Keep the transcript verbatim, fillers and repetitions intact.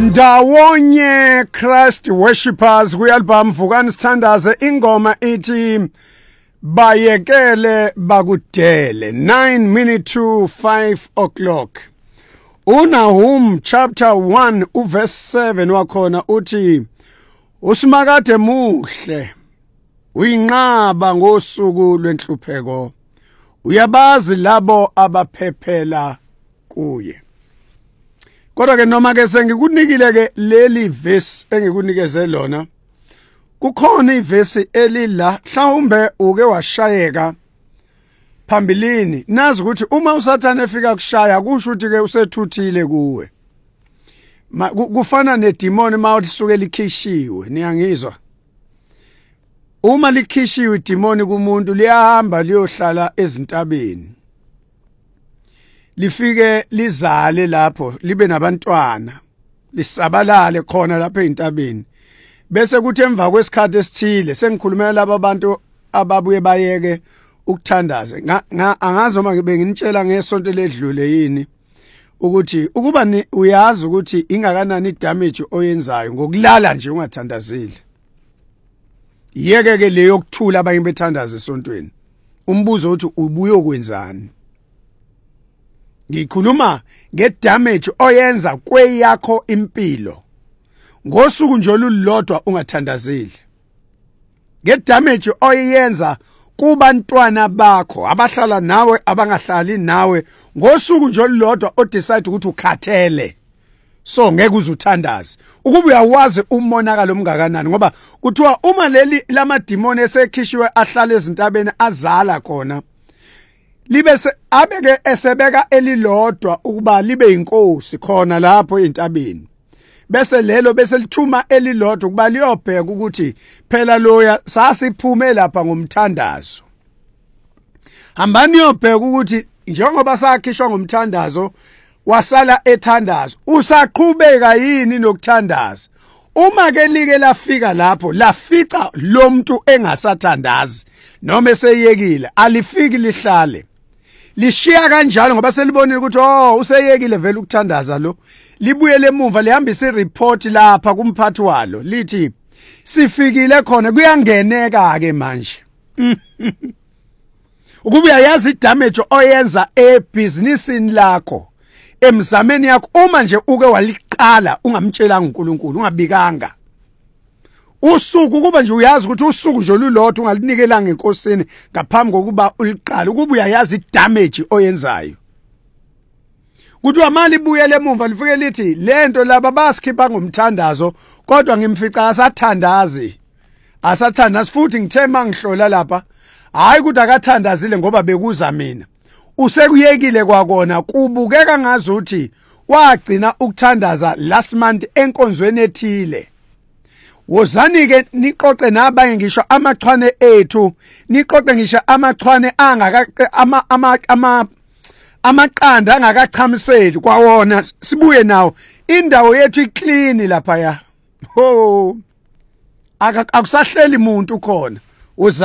Ndawonye Christ Worshippers kwi-album Vukani Sithandaze ingoma ithi bayekele bakudele nine minutes to five o'clock. uNahum chapter one uverse seven wakhona uthi usimakade muhle uyinqaba ngosuku lwenhlupheko uyabazi labo abaphephela kuye. Kodwa ke noma ke sengikunikile ke leli verse engikunikeze lona kukhona iverse elila mhlawumbe uke washayeka phambilini nazi ukuthi uma uSathane efika kushaya kusho ukuthi ke usethuthile kuwe kufana nedemoni mawuthi suke likhishiwe niyangizwa uma likhishiwe idemoni kumuntu liyahamba liyohlala ezintabeni lifike lizale lapho libe nabantwana lisabalale khona lapha ezintabeni bese kuthi emva kwesikhathi esithile sengikhulumela laba bantu ababuye bayeke ukuthandaza angazi uma ngibe nginitshela ngesonto ledlule yini ukuthi ukuba uyazi ukuthi ingakanani idamage oyenzayo ngokulala nje ungathandazile yeke ke leyo kuthula abanye bethandaza esontweni umbuzo uthi ubuye ukwenzani. Ngikhuluma ngedamage oyenza kweyakho impilo ngosuku nje olulodwa ungathandazile ngedamage oyenza kubantwana bakho abahlala nawe abangahlali nawe ngosuku nje olulodwa odecide ukuthi ukhathele so ngeke uzuthandaze ukuba uyawazi umonakalo omngakanani ngoba kuthiwa uma leli lamademoni esekhishiwe ahlala ezintabeni azala khona libe abeke esebeka elilodwa ukuba libe inkosi khona lapho ezintabeni bese lelo bese lithuma elilodwa ukuba liyobheka ukuthi phela loya sasiphume lapha ngomthandazo hambani yobheka ukuthi njengoba sakhishwa ngomthandazo wasala ethandazo usaqhubeka yini nokuthandaza uma ke like lafika lapho lafica lo muntu engasathandazi noma eseyekile alifiki lihlale lishiya kanjalo ngoba selibonile ukuthi oh useyekile vele ukuthandaza lo libuye lemumva lihambisa ireport lapha kumphathi walo lithi sifikile khona kuyangeneka ke manje ukuba uyayazi idamage oyenza ebusinessini lakho emzameni yakho uma nje uke waliqala ungamtshelanga uNkulunkulu ungabikanga usuku kuba nje uyazi ukuthi usuku nje olulodwa ungalinikelanga enkosini ngaphambi kokuba uliqala ukuba uyayazi idamage oyenzayo kuthi amali ibuyele emuva lifike lithi lento laba basikhipha ngomthandazo kodwa ngimfica asathandazi asathandazi futhi ngithe mangihlola lapha hayi ukuthi akathandazile ngoba bekuza mina usekuyekile kwakona kubukeka ngazuthi wagcina ukuthandaza last month enkonzweni ethile. Wozani ke niqoqe nabanye ngisho amachwane ethu niqoqe ngisho amachwane angaka ama ama ama amaqanda angakachamiseli kwawona sibuye nawo indawo yethu iclean lapha ya ho akusahleli umuntu khona.